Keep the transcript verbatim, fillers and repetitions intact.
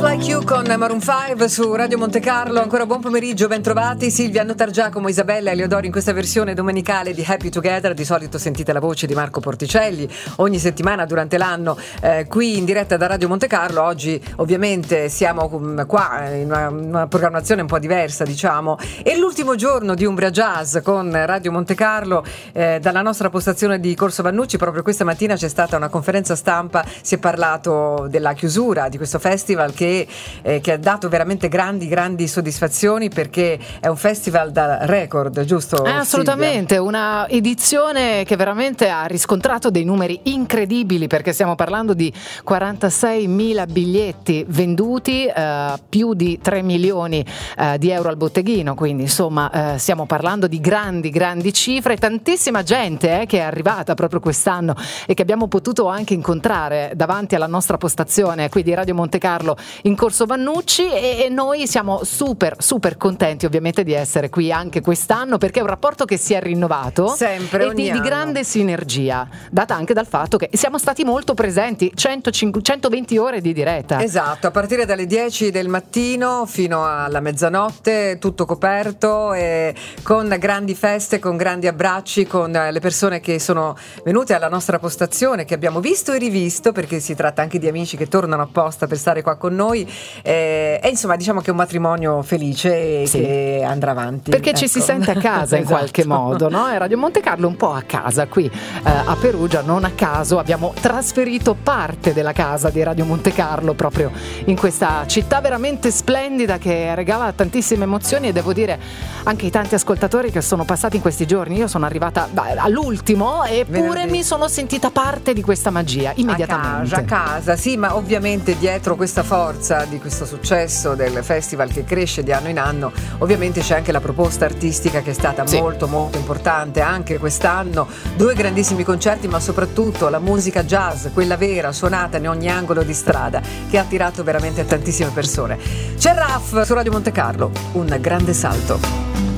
Like You con Maroon cinque su Radio Monte Carlo. Ancora buon pomeriggio, ben trovati. Silvia Notargiacomo, Isabella Eleodoro in questa versione domenicale di Happy Together. Di solito sentite la voce di Marco Porticelli ogni settimana durante l'anno eh, qui in diretta da Radio Monte Carlo. Oggi ovviamente siamo qua in una, una programmazione un po' diversa, diciamo. È l'ultimo giorno di Umbria Jazz con Radio Monte Carlo eh, dalla nostra postazione di Corso Vannucci. Proprio questa mattina c'è stata una conferenza stampa, si è parlato della chiusura di questo festival che Eh, che ha dato veramente grandi grandi soddisfazioni, perché è un festival da record, giusto? Eh, assolutamente, Silvia? Una edizione che veramente ha riscontrato dei numeri incredibili, perché stiamo parlando di quarantaseimila biglietti venduti, eh, più di tre milioni eh, di euro al botteghino, quindi insomma eh, stiamo parlando di grandi grandi cifre, tantissima gente eh, che è arrivata proprio quest'anno e che abbiamo potuto anche incontrare davanti alla nostra postazione qui di Radio Monte Carlo in Corso Vannucci, e noi siamo super super contenti ovviamente di essere qui anche quest'anno, perché è un rapporto che si è rinnovato sempre, e di, di grande sinergia, data anche dal fatto che siamo stati molto presenti, centocinque, centoventi ore di diretta. Esatto, a partire dalle dieci del mattino fino alla mezzanotte, tutto coperto, e con grandi feste, con grandi abbracci, con le persone che sono venute alla nostra postazione, che abbiamo visto e rivisto, perché si tratta anche di amici che tornano apposta per stare qua con noi. E, e insomma diciamo che è un matrimonio felice, sì, che andrà avanti, perché ecco. Ci si sente a casa in esatto. qualche modo, no? E Radio Monte Carlo un po' a casa qui eh, a Perugia. Non a caso abbiamo trasferito parte della casa di Radio Monte Carlo proprio in questa città veramente splendida, che regala tantissime emozioni, e devo dire anche i tanti ascoltatori che sono passati in questi giorni. Io sono arrivata beh, all'ultimo, eppure Venerdì. mi sono sentita parte di questa magia immediatamente. A casa, a casa, sì, ma ovviamente dietro questa forza di questo successo del festival che cresce di anno in anno, ovviamente c'è anche la proposta artistica, che è stata sì. molto molto importante anche quest'anno. Due grandissimi concerti, ma soprattutto la musica jazz, quella vera, suonata in ogni angolo di strada, che ha attirato veramente tantissime persone. C'è Raf su Radio Monte Carlo, un grande salto.